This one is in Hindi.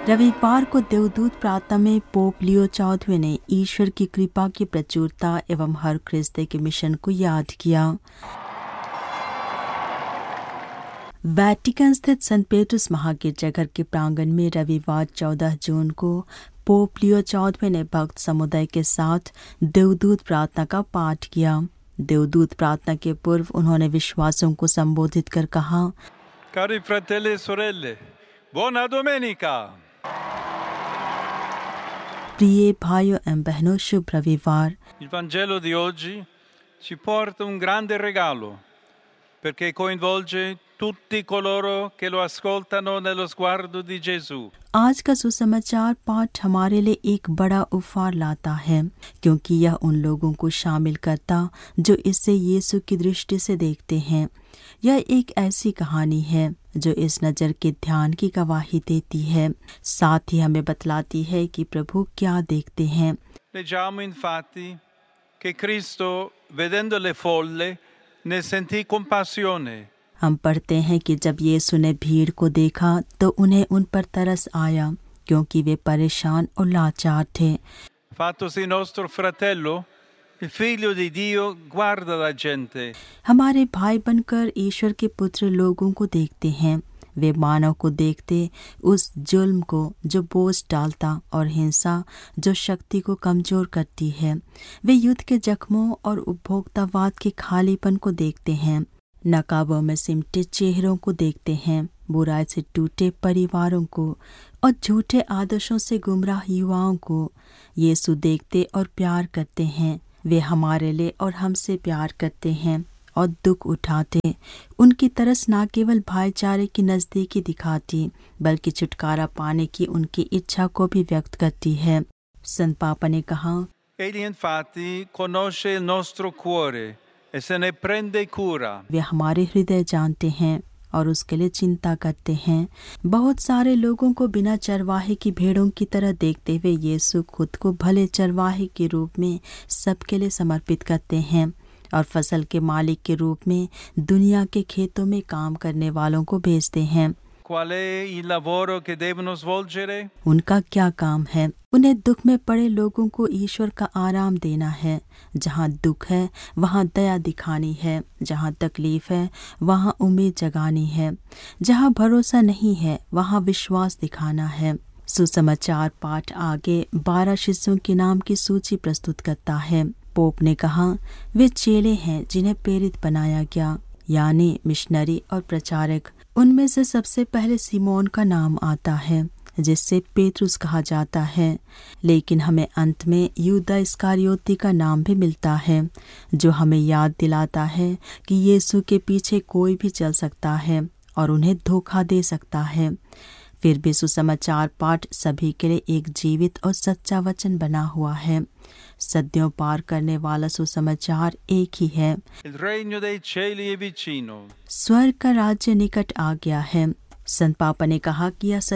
रविवार को देवदूत प्रार्थना में पोप लियो 14वें ने ईश्वर की कृपा की प्रचुरता एवं हर ख्रिस्ते के मिशन को याद किया। वेटिकन स्थित सेंट पीटर्स महागिरजाघर के प्रांगण में रविवार 14 जून को पोप लियो 14वें ने भक्त समुदाय के साथ देवदूत प्रार्थना का पाठ किया। देवदूत प्रार्थना के पूर्व उन्होंने विश्वासियों को संबोधित कर कहा, Cari fratelli e sorelle, buona domenica! प्रिय भाइयों एवं बहनों, शुभ रविवार। Il Vangelo di oggi ci porta un grande regalo perché coinvolge tutti coloro che lo ascoltano nello sguardo di Gesù. आज का सुसमाचार पाठ हमारे लिए एक बड़ा उपहार लाता है, क्योंकि यह उन लोगों को शामिल करता जो इसे यीशु की दृष्टि से देखते हैं। यह एक ऐसी कहानी है जो इस नज़र के ध्यान की गवाही देती है, साथ ही हमें बतलाती है कि प्रभु क्या देखते हैं। Leggiamo infatti che Cristo, vedendo le folle, ne sentì compassione. हम पढ़ते हैं कि जब यीशु ने भीड़ को देखा तो उन्हें उन पर तरस आया, क्योंकि वे परेशान और लाचार थे। Fattosi nostro fratello, il figlio di Dio guarda la gente. हमारे भाई बनकर ईश्वर के पुत्र लोगों को देखते हैं। वे मानव को देखते, उस जुल्म को जो बोझ डालता और हिंसा जो शक्ति को कमजोर करती है। वे युद्ध के जख्मों और उपभोक्तावाद के खालीपन को देखते हैं, नकाबों में सिमटे चेहरों को देखते हैं, बुराई से टूटे परिवारों को और झूठे आदर्शों से गुमराह युवाओं को। यीशु देखते और प्यार करते हैं। वे हमारे लिए और हमसे प्यार करते हैं और दुख उठाते। उनकी तरस न केवल भाईचारे की नज़दीकी दिखाती, बल्कि छुटकारा पाने की उनकी इच्छा को भी व्यक्त करती है। संत पापा ने कहा, Egli infatti conosce il nostro cuore e se ne prende cura. वे हमारे हृदय जानते हैं और उसके लिए चिंता करते हैं। बहुत सारे लोगों को बिना चरवाहे की भेड़ों की तरह देखते हुए यीशु खुद को भले चरवाहे के रूप में सबके लिए समर्पित करते हैं और फसल के मालिक के रूप में दुनिया के खेतों में काम करने वालों को भेजते हैं। Qual è il lavoro che devono svolgere? उनका क्या काम है? उन्हें दुख में पड़े लोगों को ईश्वर का आराम देना है। जहाँ दुख है वहाँ दया दिखानी है, जहाँ तकलीफ है वहाँ उम्मीद जगानी है, जहाँ भरोसा नहीं है वहाँ विश्वास दिखाना है। सुसमाचार पाठ आगे 12 शिष्यों के नाम की सूची प्रस्तुत करता है। पोप ने कहा, वे चेले हैं जिन्हें प्रेरित बनाया गया, यानी मिशनरी और प्रचारक। उनमें से सबसे पहले सिमोन का नाम आता है, जिससे पेतरुस कहा जाता है, लेकिन हमें अंत में यहूदा इस्करियोती का नाम भी मिलता है, जो हमें याद दिलाता है कि यीशु के पीछे कोई भी चल सकता है और उन्हें धोखा दे सकता है। फिर भी सुसमाचार पाठ सभी के लिए एक जीवित और सच्चा वचन बना हुआ है। सदियों पार करने वाला सुसमाचार एक ही है। Il regno dei cieli è vicino. स्वर्ग का राज्य निकट आ गया है। संत पापा ने कहा कि यह